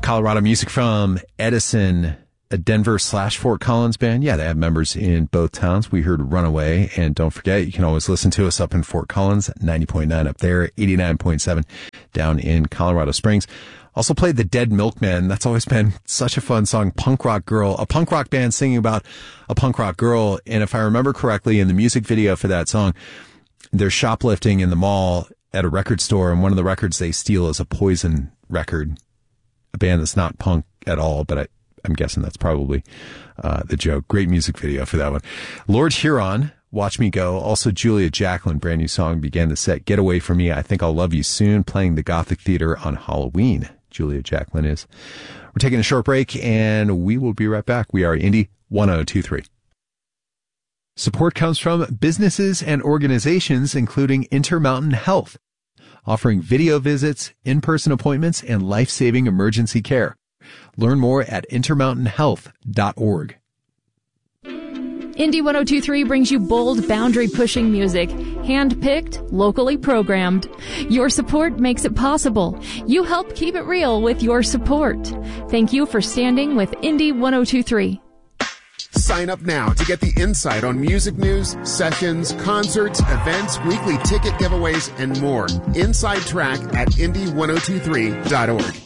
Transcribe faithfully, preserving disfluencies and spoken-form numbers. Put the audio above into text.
Colorado music from Edison, a Denver slash Fort Collins band. Yeah, they have members in both towns. We heard Runaway. And don't forget, you can always listen to us up in Fort Collins, ninety point nine up there, eighty-nine point seven down in Colorado Springs. Also played the Dead Milkmen. That's always been such a fun song. Punk Rock Girl, a punk rock band singing about a punk rock girl. And if I remember correctly, in the music video for that song, they're shoplifting in the mall at a record store, and one of the records they steal is a Poison record, a band that's not punk at all, but I, I'm guessing that's probably uh, the joke. Great music video for that one. Lord Huron, Watch Me Go. Also Julia Jacklin, brand new song, began the set. Get Away From Me, I Think I'll Love You Soon, playing the Gothic Theater on Halloween. Julia Jacklin is. We're taking a short break, and we will be right back. We are Indie one oh two three. Support comes from businesses and organizations, including Intermountain Health, offering video visits, in-person appointments, and life-saving emergency care. Learn more at intermountain health dot org. Indie one oh two three brings you bold, boundary-pushing music, hand-picked, locally programmed. Your support makes it possible. You help keep it real with your support. Thank you for standing with Indie one oh two three. Sign up now to get the insight on music news, sessions, concerts, events, weekly ticket giveaways, and more. Inside Track at indie one oh two three dot org.